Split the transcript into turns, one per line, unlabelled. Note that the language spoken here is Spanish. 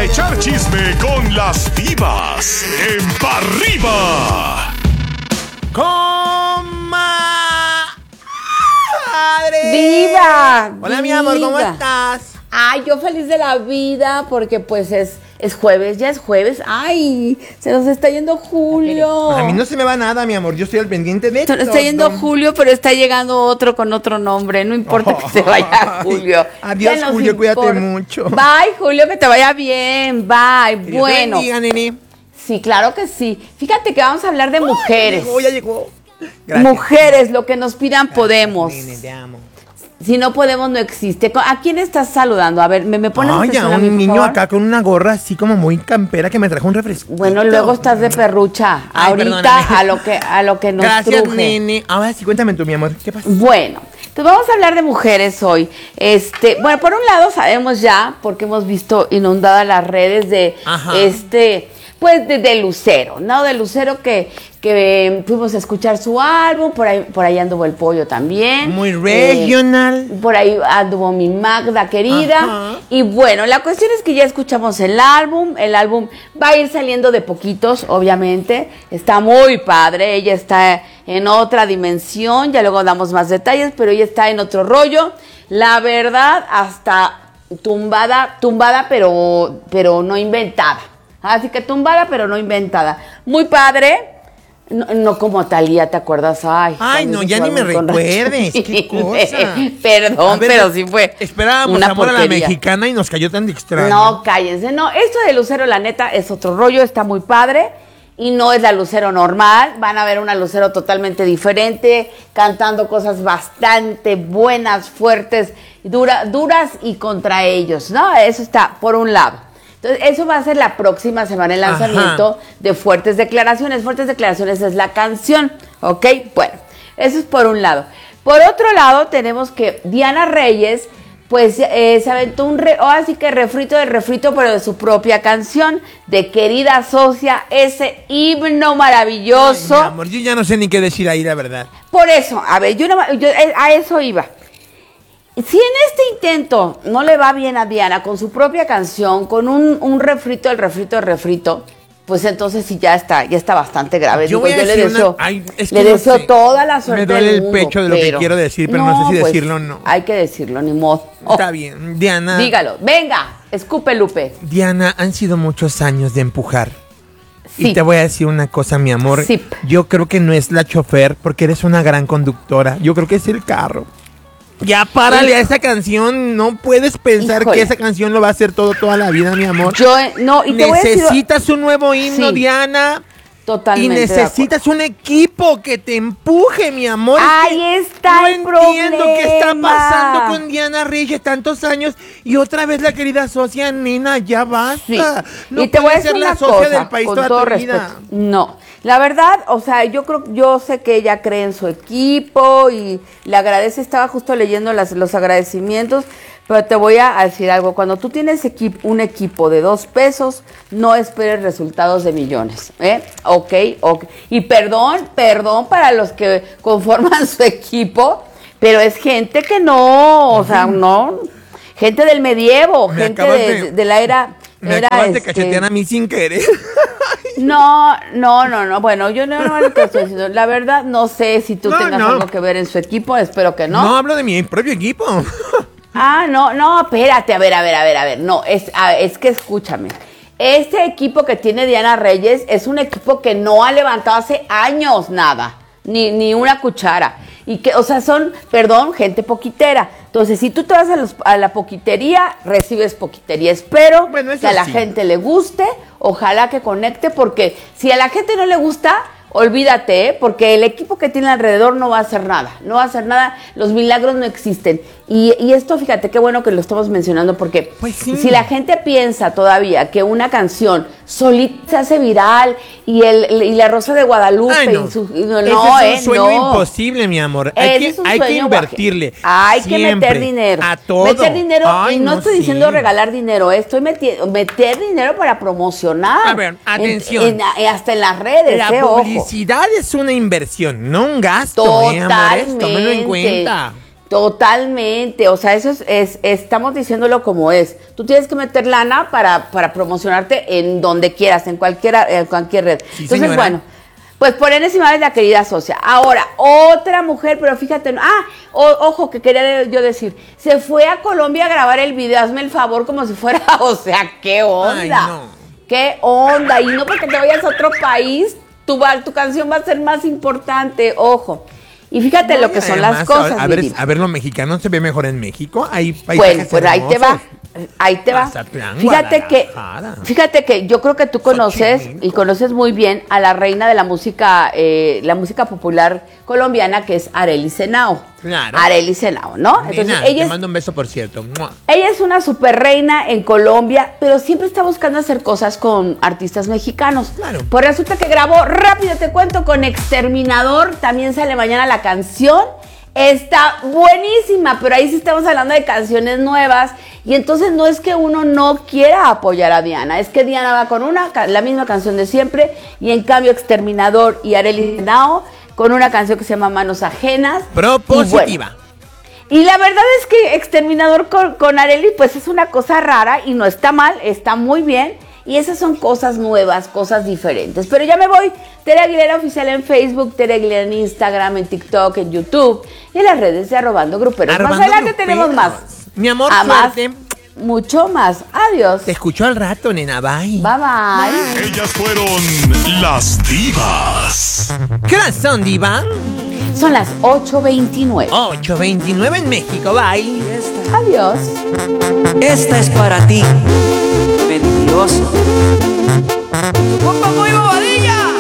a echar chisme con las divas en Pa' Arriba.
¡Comadre!
¡Viva!
Hola, mi amor, ¿cómo
¡Viva!
estás?
Ay, yo feliz de la vida porque pues es jueves, ya es jueves. Ay, se nos está yendo Julio.
Pues a mí no se me va nada, mi amor. Yo estoy al pendiente de
Se nos está yendo Julio, pero está llegando otro con otro nombre. No importa que se vaya Julio.
Adiós,
Ya nos
Julio, cuídate
importa.
mucho.
Bye, Julio, que te vaya bien. Bye.
Que Dios te
Bueno.
bendiga, nene.
Sí, claro que sí. Fíjate que vamos a hablar de mujeres.
Ya llegó. Gracias.
Mujeres, lo que nos pidan podemos.
Nene, te amo.
Si no podemos, no existe. ¿A quién estás saludando? A ver, ¿me pones
Ay,
atención
ya,
a mí,
un
por
niño
favor?
acá con una gorra así como muy campera que me trajo un refresco.
Bueno, luego estás de perrucha.
Ay,
Ahorita
perdóname.
a lo que nos
Gracias,
truje.
nene. Ahora sí, cuéntame tú, mi amor. ¿Qué pasa?
Bueno, entonces vamos a hablar de mujeres hoy. Bueno, por un lado sabemos ya, porque hemos visto inundadas las redes de
Ajá.
pues de Lucero, ¿no? De Lucero que fuimos a escuchar su álbum, por ahí anduvo el Pollo también.
Muy regional.
Por ahí anduvo mi Magda querida.
Ajá.
Y bueno, la cuestión es que ya escuchamos el álbum va a ir saliendo de poquitos, obviamente. Está muy padre, ella está en otra dimensión, ya luego damos más detalles, pero ella está en otro rollo. La verdad, hasta tumbada, pero no inventada. Así que tumbada, pero no inventada. Muy padre. No como Thalía, ¿te acuerdas? Ay,
No, ya ni me recuerdes. Qué cosa.
Perdón,
A ver,
pero sí fue
Esperábamos
una
amor a la
porquería.
mexicana y nos cayó tan extraño.
No, cállense. No, esto de Lucero, la neta, es otro rollo, está muy padre. Y no es la Lucero normal, van a ver una Lucero totalmente diferente, cantando cosas bastante buenas, fuertes, duras y contra ellos, ¿no? Eso está por un lado. Entonces, eso va a ser la próxima semana el lanzamiento de Fuertes Declaraciones. Fuertes Declaraciones es la canción, ¿ok? Bueno, eso es por un lado. Por otro lado, tenemos que Diana Reyes, pues se aventó así que refrito del refrito, pero de su propia canción, de Querida Socia, ese himno maravilloso.
Ay, mi amor, yo ya no sé ni qué decir ahí, la verdad.
Por eso, a ver, yo a eso iba. Si en este intento no le va bien a Diana con su propia canción, con un refrito, el refrito, pues entonces sí ya está bastante grave.
Yo voy a decir
le deseo toda la suerte
Me duele
del
el
mundo,
pecho de lo que quiero decir, pero no sé si
pues,
decirlo o no.
Hay que decirlo, ni modo.
Está bien, Diana.
Dígalo, venga, escupe Lupe.
Diana, han sido muchos años de empujar.
Sí.
Y te voy a decir una cosa, mi amor.
Sí.
Yo creo que no es la chofer, porque eres una gran conductora. Yo creo que es el carro. Ya párale a esa canción. No puedes pensar
Híjole.
que esa canción lo va a hacer toda la vida, mi amor.
Y te voy a decir.
Necesitas un nuevo himno,
Sí.
Diana.
Totalmente.
Y necesitas un equipo que te empuje, mi amor.
Ahí está
no
el
entiendo qué está
problema.
pasando con Diana Reyes tantos años y otra vez la querida socia, nena, ya basta.
Sí.
No
Y te voy a
puedes
decir
ser la
una
socia
cosa,
del país
con
toda
todo
tu vida.
respeto. No, la verdad, o sea, yo sé que ella cree en su equipo y le agradece, estaba justo leyendo los agradecimientos, pero te voy a decir algo, cuando tú tienes un equipo de 2 pesos, no esperes resultados de millones, ¿eh? Ok. Y perdón para los que conforman su equipo, pero es gente que no, o sea, no, gente del medievo,
Me
gente
acabas
de la era...
Me acabas de cachetear a mí sin querer.
No, bueno, yo no lo que estoy diciendo. La verdad, no sé si tú tengas algo que ver en su equipo, espero que no.
No hablo de mi propio equipo.
No, espérate, a ver. No, es que escúchame. Este equipo que tiene Diana Reyes es un equipo que no ha levantado hace años nada, ni una cuchara. Y que, o sea, son, perdón, gente poquitera. Entonces, si tú te vas a la poquitería, recibes poquitería. Espero que a la gente le guste, ojalá que conecte, porque si a la gente no le gusta, olvídate, porque el equipo que tiene alrededor no va a hacer nada, los milagros no existen. Y esto, fíjate, qué bueno que lo estamos mencionando, porque
pues sí.
Si la gente piensa todavía que una canción solita se hace viral y la Rosa de Guadalupe
Ay, no.
y su...
Ese es un sueño imposible, mi amor. Hay que invertirle.
Hay que meter dinero.
A todo.
Meter dinero, y no estoy diciendo
sí.
regalar dinero, estoy meter dinero para promocionar.
A ver, atención.
Hasta en las redes,
La publicidad es una inversión, no un gasto, amor. Tómelo en cuenta.
Totalmente, o sea, eso estamos diciéndolo como es. Tú tienes que meter lana para promocionarte en donde quieras, en cualquier red.
Sí,
Entonces,
señora.
bueno, pues por enésima vez la querida socia. Ahora, otra mujer, pero fíjate, ojo, que quería yo decir, se fue a Colombia a grabar el video, hazme el favor, como si fuera, o sea, ¿qué onda?
Ay, no.
¿Qué onda? Y no porque te vayas a otro país, tu canción va a ser más importante, ojo. Y fíjate lo que son
Además,
las cosas,
a ver,
mi diva.
a ver, lo mexicano se ve mejor en México. Hay
Bueno,
paisajes
pues ahí te va.
hermosos.
Ahí te va.
Mazatlán,
Fíjate que yo creo que tú conoces
Xochimilco.
y conoces muy bien a la reina de la música popular colombiana, que es Arelis Henao.
Claro.
Arelis Henao, ¿no? Entonces
Nena,
ella
te
es,
mando un beso, por cierto. ¡Mua!
ella es una super reina en Colombia, pero siempre está buscando hacer cosas con artistas mexicanos.
Claro.
Pues resulta que grabó, rápido te cuento, con Exterminador. También sale mañana la canción. Está buenísima, pero ahí sí estamos hablando de canciones nuevas. Y entonces no es que uno no quiera apoyar a Diana, es que Diana va con la misma canción de siempre. Y en cambio Exterminador y Arelis Henao con una canción que se llama Manos Ajenas.
Propositiva.
Y la verdad es que Exterminador con Arely, pues es una cosa rara y no está mal, está muy bien. Y esas son cosas nuevas, cosas diferentes. Pero ya me voy. Tere Aguilera Oficial en Facebook, Tere Aguilera en Instagram, en TikTok, en YouTube y en las redes de Arrobando Gruperos. Más adelante tenemos más.
Mi amor,
Más,
suerte.
mucho más. Adiós.
Te escucho al rato, nena. Bye.
Bye bye.
Ellas fueron las divas.
¿Qué horas son, diva?
Son las 8:29.
8:29 en México. Bye.
Adiós.
Esta es para ti, mentiroso. ¡Compa muy bobadilla!